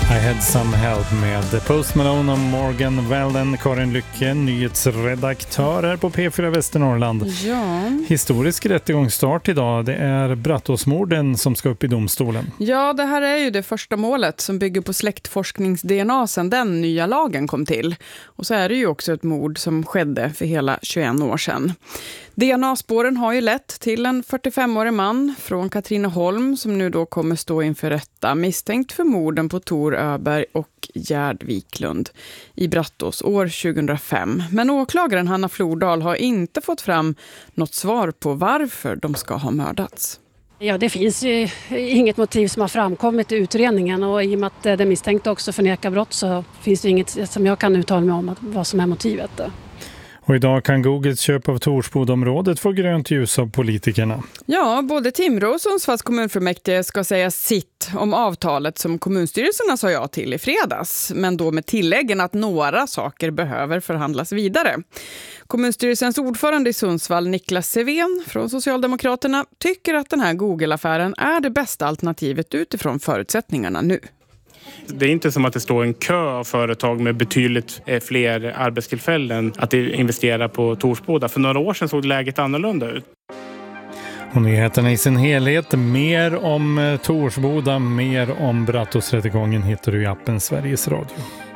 I had some help med Post Malone och Morgan Wallen. Karin Lycke, nyhetsredaktör här på P4 Västernorrland. Ja. Historisk rättegångsstart idag. Det är Brattåsmorden som ska upp i domstolen. Ja, det här är ju det första målet som bygger på släktforsknings-DNA sedan den nya lagen kom till. Och så är det ju också ett mord som skedde för hela 21 år sedan. DNA-spåren har ju lett till en 45-årig man från Katrineholm som nu då kommer stå inför rätta misstänkt för morden på Tor Öberg och Gerd Wiklund i Brattås år 2005. Men åklagaren Hanna Flordal har inte fått fram något svar på varför de ska ha mördats. Ja, det finns ju inget motiv som har framkommit i utredningen och i och med att det misstänkta också förnekar brott så finns det inget som jag kan uttala mig om vad som är motivet. Och idag kan Googles köp av Torsbodområdet få grönt ljus av politikerna. Ja, både Timrå och Sundsvalls kommunfullmäktige ska säga sitt om avtalet som kommunstyrelserna sa ja till i fredags. Men då med tilläggen att några saker behöver förhandlas vidare. Kommunstyrelsens ordförande i Sundsvall, Niklas Sevén från Socialdemokraterna, tycker att den här Google-affären är det bästa alternativet utifrån förutsättningarna nu. Det är inte som att det står en kö av företag med betydligt fler arbetstillfällen att investera på Torsboda. För några år sedan såg läget annorlunda ut. Och nyheterna i sin helhet, mer om Torsboda, mer om Brattåsrättegången hittar du i appen Sveriges Radio.